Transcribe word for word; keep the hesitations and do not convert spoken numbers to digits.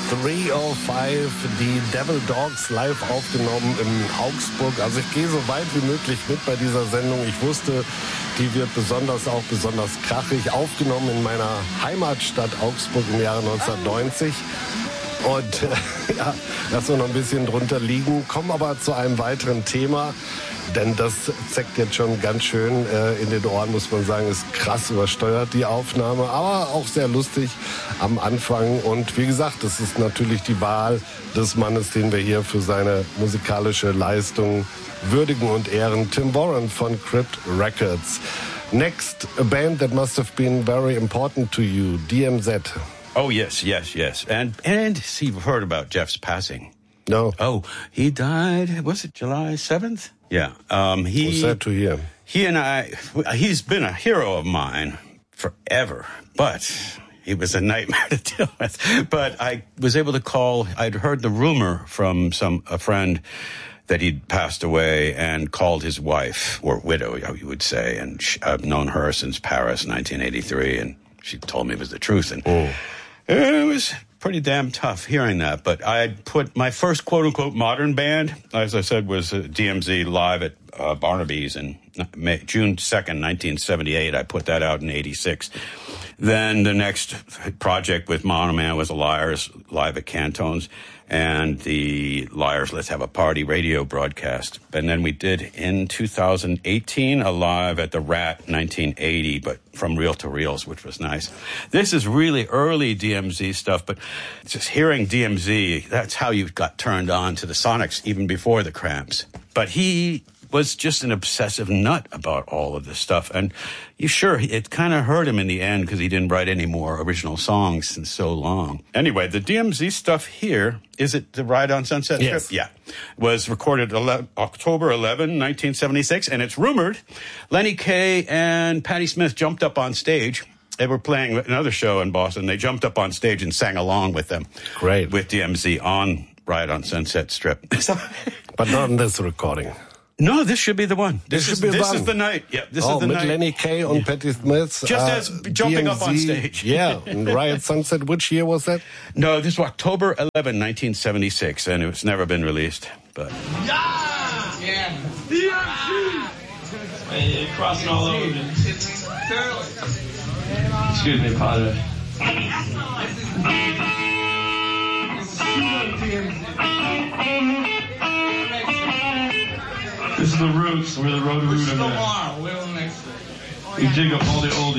drei Uhr fünf, die Devil Dogs live aufgenommen in Augsburg. Also ich gehe so weit wie möglich mit bei dieser Sendung. Ich wusste, die wird besonders auch besonders krachig aufgenommen in meiner Heimatstadt Augsburg im Jahre neunzehnhundertneunzig. Und äh, ja, lassen wir noch ein bisschen drunter liegen. Kommen aber zu einem weiteren Thema, denn das zeckt jetzt schon ganz schön äh, in den Ohren, muss man sagen. Ist krass übersteuert, die Aufnahme, aber auch sehr lustig am Anfang. Und wie gesagt, das ist natürlich die Wahl des Mannes, den wir hier für seine musikalische Leistung würdigen und ehren. Tim Warren von Crypt Records. Next, a band that must have been very important to you, D M Z. Oh, yes, yes, yes. And, and see, you've heard about Jeff's passing. No. Oh, he died, was it July seventh? Yeah. Um, he, sad to hear. He and I, he's been a hero of mine forever, but he was a nightmare to deal with. But I was able to call, I'd heard the rumor from some, a friend that he'd passed away, and called his wife, or widow, you would say, and she, I've known her since Paris, nineteen eighty-three, and she told me it was the truth, and oh. It was pretty damn tough hearing that. But I had put my first quote-unquote modern band, as I said, was uh, D M Z live at uh, Barnaby's in May, June second, nineteen seventy-eight. I put that out in eighty-six. Then the next project with Monoman was the Liars live at Cantones, and the Liars Let's Have a Party radio broadcast. And then we did in two thousand eighteen a live at the Rat nineteen eighty, but from reel to reels, which was nice. This is really early D M Z stuff, but just hearing D M Z, that's how you got turned on to the Sonics even before the Cramps. But he was just an obsessive nut about all of this stuff. And you sure, it kind of hurt him in the end because he didn't write any more original songs in so long. Anyway, the D M Z stuff here, is it the Ride on Sunset Yes. Strip? Yeah. Was recorded ele- October eleventh, nineteen seventy-six, and it's rumored Lenny Kaye and Patti Smith jumped up on stage. They were playing another show in Boston. They jumped up on stage and sang along with them. Great. With D M Z on Ride on Sunset Strip. But not in this recording. No, this should be the one. This This, should is, be this the is one. the night. Yeah, this oh, is the mit night. Lenny Kaye und yeah. Patti Smith. Just uh, as jumping D M Z, up on stage. Yeah, and Riot Sunset. Which year was that? No, this was October eleventh, nineteen seventy-six, and it's never been released. But yeah, yeah, D M Z. Hey, crossing all over me. Excuse me, Padre. This is the Roots. We're the Road to Root. We're the next. We dig up all the oldies.